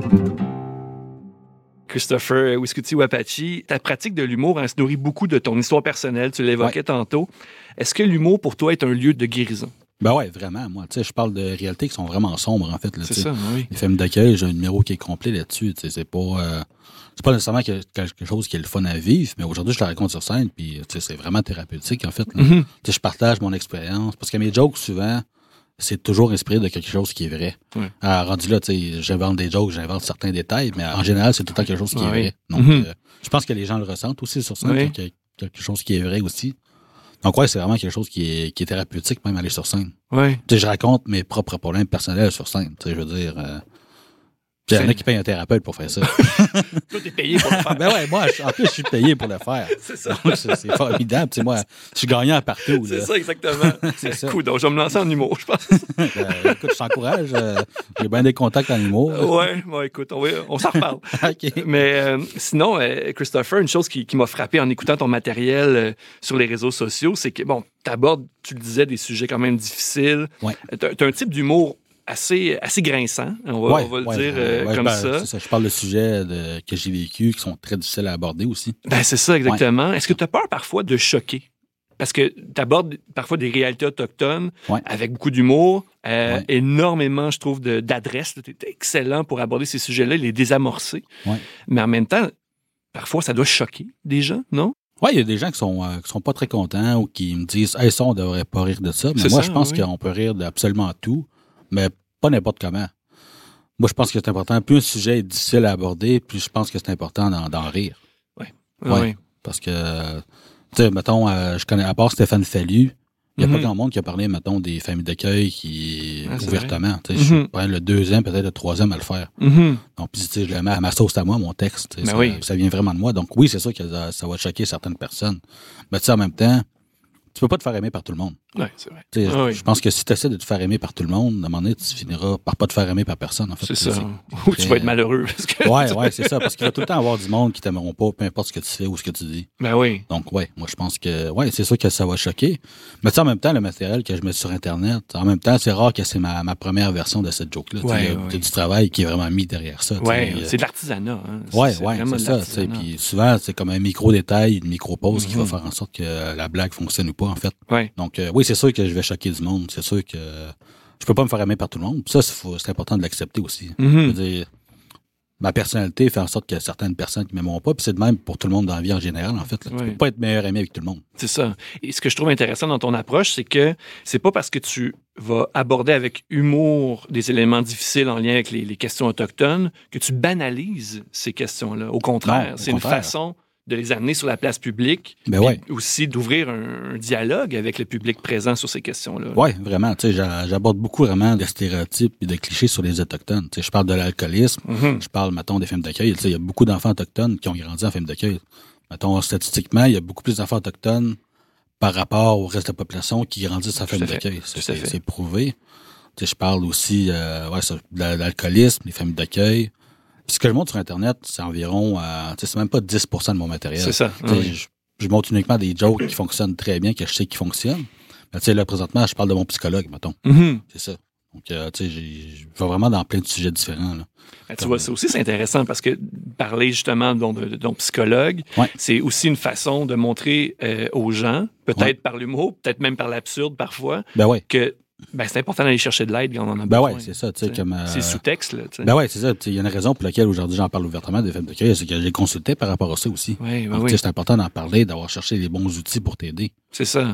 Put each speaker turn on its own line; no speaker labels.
Christopher Whiscuti-Wapachi, ta pratique de l'humour se nourrit beaucoup de ton histoire personnelle, tu l'évoquais tantôt. Est-ce que l'humour, pour toi, est un lieu de guérison?
Ben ouais, vraiment. Moi, tu sais, je parle de réalités qui sont vraiment sombres, en fait. Là,
c'est ça, oui.
Les films d'accueil, j'ai un numéro qui est complet là-dessus. Tu sais, c'est pas nécessairement quelque chose qui est le fun à vivre, mais aujourd'hui, je le raconte sur scène, puis tu sais, c'est vraiment thérapeutique, en fait. Tu sais, je partage mon expérience, parce que mes jokes, souvent, c'est toujours inspiré de quelque chose qui est vrai.
Ouais.
Rendu là, tu sais, j'invente des jokes, j'invente certains détails, mais en général, c'est tout le temps quelque chose qui est vrai. Donc, je pense que les gens le ressentent aussi sur scène, quelque chose qui est vrai aussi. Donc, ouais, c'est vraiment quelque chose qui est thérapeutique, même aller sur scène.
Ouais.
Tu sais, je raconte mes propres problèmes personnels sur scène. Tu sais, je veux dire, il y en a qui payent un thérapeute pour faire ça.
Toi, t'es payé pour le faire.
Ben ouais, moi, en plus, je suis payé pour le faire.
C'est ça.
Donc, c'est formidable. Tu sais, moi, je suis gagnant partout.
C'est
là.
ça, exactement.
C'est ça.
Cool, donc je vais me lancer en humour, je pense.
Écoute, je t'encourage. J'ai bien des contacts en humour.
Ouais, écoute, on s'en reparle.
OK.
Mais sinon, Christopher, une chose qui m'a frappé en écoutant ton matériel sur les réseaux sociaux, c'est que, bon, t'abordes, tu le disais, des sujets quand même difficiles.
Ouais.
T'as un type d'humour assez grinçant, on va le dire comme ça.
C'est ça. Je parle de sujets que j'ai vécu qui sont très difficiles à aborder aussi.
Ben, c'est ça, exactement. Est-ce que tu as peur parfois de choquer? Parce que tu abordes parfois des réalités autochtones avec beaucoup d'humour, énormément, je trouve, d'adresse. Tu es excellent pour aborder ces sujets-là, les désamorcer.
Ouais.
Mais en même temps, parfois, ça doit choquer des gens, non?
Oui, il y a des gens qui sont pas très contents ou qui me disent « Hey, ça, on devrait pas rire de ça. » Mais moi, je pense qu'on peut rire d'absolument tout, mais pas n'importe comment. Moi, je pense que c'est important. Plus un sujet est difficile à aborder, plus je pense que c'est important d'en rire.
Oui.
Parce que, tu sais, mettons, je connais, à part Stéphane Fallu, il n'y a pas grand monde qui a parlé, mettons, des familles d'accueil ouvertement. Tu sais, je suis le deuxième, peut-être le troisième à le faire. Donc, puis, tu sais, je le mets à ma sauce à moi, mon texte. Ça vient vraiment de moi. Donc, oui, c'est sûr que ça va choquer certaines personnes. Mais tu sais, en même temps, tu peux pas te faire aimer par tout le monde.
Oui, c'est vrai.
Je pense que si tu essaies de te faire aimer par tout le monde, à un moment donné, tu finiras par pas te faire aimer par personne. En fait.
C'est ça. Ou tu vas être malheureux.
Ouais, c'est ça. Parce qu'il va tout le temps avoir du monde qui t'aimeront pas, peu importe ce que tu fais ou ce que tu dis.
Ben oui.
Donc, moi, je pense que, c'est sûr que ça va choquer. Mais tu sais, en même temps, le matériel que je mets sur Internet, en même temps, c'est rare que c'est ma première version de cette joke-là. Il y a du travail qui est vraiment mis derrière ça.
C'est de l'artisanat. Hein.
C'est ça. Puis souvent, c'est comme un micro-détail, une micro-pause qui va faire en sorte que la blague fonctionne ou pas, en fait.
Ouais.
Donc, oui, c'est sûr que je vais choquer du monde. C'est sûr que je peux pas me faire aimer par tout le monde. Puis ça, c'est important de l'accepter aussi. Je veux dire, ma personnalité fait en sorte qu'il y a certaines personnes qui m'aimeront pas. Puis c'est de même pour tout le monde dans la vie en général, en fait. Là. Tu peux pas être meilleur ami avec tout le monde.
C'est ça. Et ce que je trouve intéressant dans ton approche, c'est que c'est pas parce que tu vas aborder avec humour des éléments difficiles en lien avec les questions autochtones que tu banalises ces questions-là. Au contraire, c'est une façon de les amener sur la place publique, aussi d'ouvrir un dialogue avec le public présent sur ces questions-là.
Oui, vraiment. Tu sais, j'aborde beaucoup vraiment de stéréotypes et de clichés sur les Autochtones. Tu sais, je parle de l'alcoolisme, je parle, mettons, des films d'accueil. Tu sais, il y a beaucoup d'enfants autochtones qui ont grandi en films d'accueil. Mettons, statistiquement, il y a beaucoup plus d'enfants autochtones par rapport au reste de la population qui grandissent en films d'accueil. C'est prouvé. Tu sais, je parle aussi de l'alcoolisme, les familles d'accueil. Puis ce que je montre sur Internet, c'est environ, c'est même pas 10% de mon matériel.
C'est ça.
Je montre uniquement des jokes qui fonctionnent très bien, que je sais qu'ils fonctionnent. Mais tu sais, là, présentement, je parle de mon psychologue, mettons. C'est ça. Donc, tu sais, je vais vraiment dans plein de sujets différents, là.
Tu vois, ça aussi, c'est intéressant parce que parler justement de ton psychologue, c'est aussi une façon de montrer aux gens, peut-être par l'humour, peut-être même par l'absurde parfois, que c'est important d'aller chercher de l'aide quand on en a besoin.
C'est ça, tu sais, comme...
C'est sous-texte, là, tu sais.
C'est ça. Il y a une raison pour laquelle aujourd'hui j'en parle ouvertement des films d'accueil, c'est que j'ai consulté par rapport à ça aussi. Donc, c'est important d'en parler, d'avoir cherché les bons outils pour t'aider.
C'est ça.